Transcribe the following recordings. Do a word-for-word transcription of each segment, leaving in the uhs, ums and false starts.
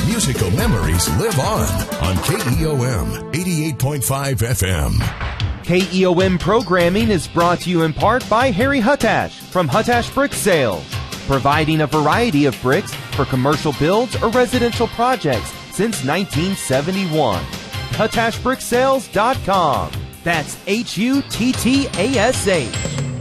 musical memories live on on K E O M eighty-eight point five F M. K E O M programming is brought to you in part by Harry Huttash from Huttash Brick Sales, providing a variety of bricks for commercial builds or residential projects since nineteen seventy-one. Huttash Brick Sales dot com. That's H U T T A S H.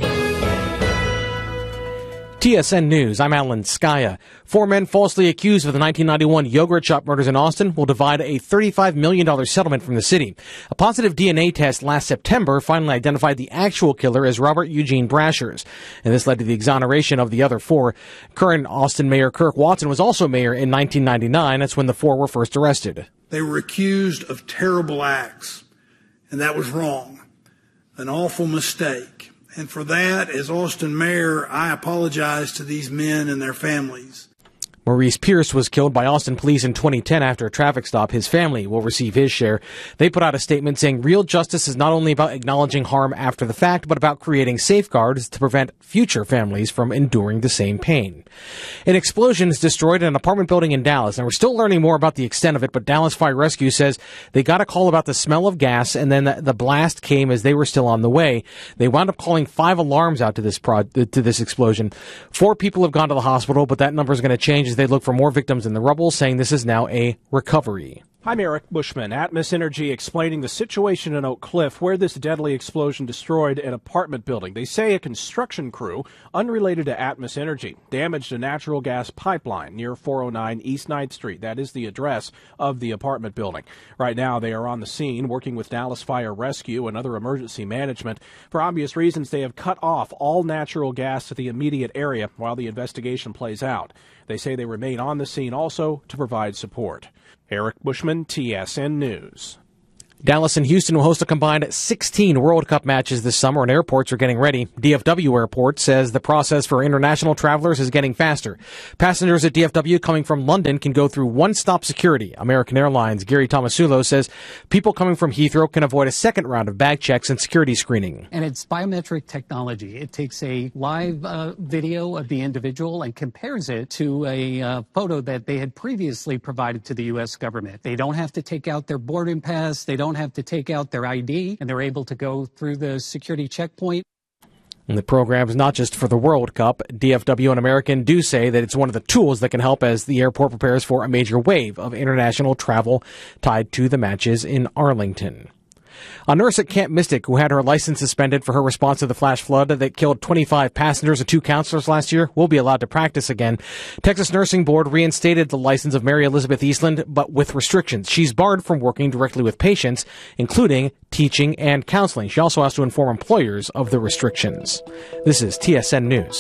T S N News, I'm Alan Skaya. Four men falsely accused of the nineteen ninety-one yogurt shop murders in Austin will divide a thirty-five million dollars settlement from the city. A positive D N A test last September finally identified the actual killer as Robert Eugene Brashers, and this led to the exoneration of the other four. Current Austin Mayor Kirk Watson was also mayor in nineteen ninety-nine. That's when the four were first arrested. They were accused of terrible acts, and that was wrong, an awful mistake. And for that, as Austin mayor, I apologize to these men and their families. Maurice Pierce was killed by Austin police in twenty ten after a traffic stop. His family will receive his share. They put out a statement saying real justice is not only about acknowledging harm after the fact, but about creating safeguards to prevent future families from enduring the same pain. An explosion has destroyed an apartment building in Dallas, and we're still learning more about the extent of it, but Dallas Fire Rescue says they got a call about the smell of gas, and then the, the blast came as they were still on the way. They wound up calling five alarms out to this pro- to this explosion. Four people have gone to the hospital, but that number is going to change as they look for more victims in the rubble, saying this is now a recovery. I'm Eric Bushman, Atmos Energy, explaining the situation in Oak Cliff where this deadly explosion destroyed an apartment building. They say a construction crew, unrelated to Atmos Energy, damaged a natural gas pipeline near four oh nine East ninth Street. That is the address of the apartment building. Right now, they are on the scene working with Dallas Fire Rescue and other emergency management. For obvious reasons, they have cut off all natural gas to the immediate area while the investigation plays out. They say they remain on the scene also to provide support. Eric Bushman, T S N News. Dallas and Houston will host a combined sixteen World Cup matches this summer, and airports are getting ready. D F W Airport says the process for international travelers is getting faster. Passengers at D F W coming from London can go through one-stop security. American Airlines' Gary Tomasulo says people coming from Heathrow can avoid a second round of bag checks and security screening. And it's biometric technology. It takes a live uh, video of the individual and compares it to a uh, photo that they had previously provided to the U S government. They don't have to take out their boarding pass. They don't have to take out their I D, and they're able to go through the security checkpoint. And the program is not just for the World Cup. D F W and American do say that it's one of the tools that can help as the airport prepares for a major wave of international travel tied to the matches in Arlington. A nurse at Camp Mystic who had her license suspended for her response to the flash flood that killed twenty-five passengers and two counselors last year will be allowed to practice again. Texas Nursing Board reinstated the license of Mary Elizabeth Eastland, but with restrictions. She's barred from working directly with patients, including teaching and counseling. She also has to inform employers of the restrictions. This is T S N News.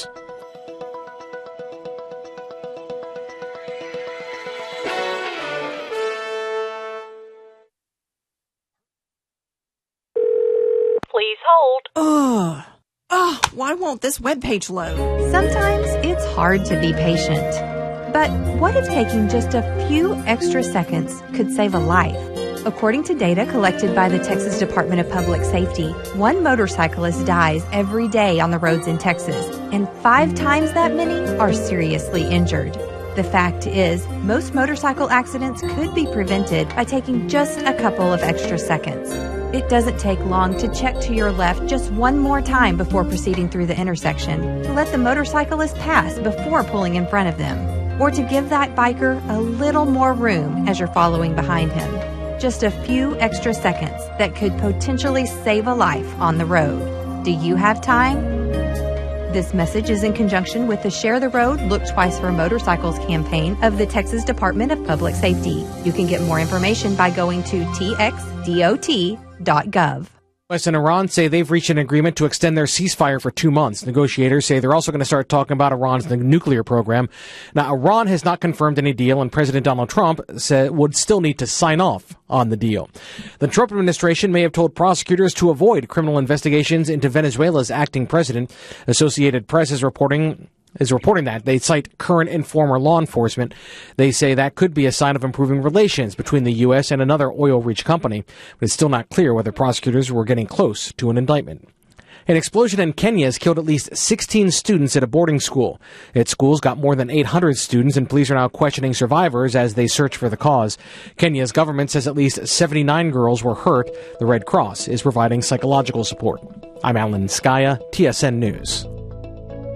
Please hold. Ugh. Ugh, why won't this webpage load? Sometimes it's hard to be patient. But what if taking just a few extra seconds could save a life? According to data collected by the Texas Department of Public Safety, one motorcyclist dies every day on the roads in Texas, and five times that many are seriously injured. The fact is, most motorcycle accidents could be prevented by taking just a couple of extra seconds. It doesn't take long to check to your left just one more time before proceeding through the intersection, to let the motorcyclist pass before pulling in front of them, or to give that biker a little more room as you're following behind him. Just a few extra seconds that could potentially save a life on the road. Do you have time? This message is in conjunction with the Share the Road, Look Twice for Motorcycles campaign of the Texas Department of Public Safety. You can get more information by going to T X dot dot gov. U S and Iran say they've reached an agreement to extend their ceasefire for two months. Negotiators say they're also going to start talking about Iran's nuclear program. Now, Iran has not confirmed any deal, and President Donald Trump said would still need to sign off on the deal. The Trump administration may have told prosecutors to avoid criminal investigations into Venezuela's acting president. Associated Press is reporting is reporting that. They cite current and former law enforcement. They say that could be a sign of improving relations between the U S and another oil-rich company, but it's still not clear whether prosecutors were getting close to an indictment. An explosion in Kenya has killed at least sixteen students at a boarding school. Its schools got more than eight hundred students, and police are now questioning survivors as they search for the cause. Kenya's government says at least seventy-nine girls were hurt. The Red Cross is providing psychological support. I'm Alan Skaya, T S N News.